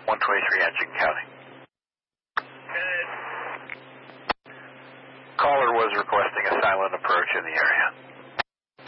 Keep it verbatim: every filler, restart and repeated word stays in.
one twenty-three Anshin County. Good. Caller was requesting a silent approach in the area.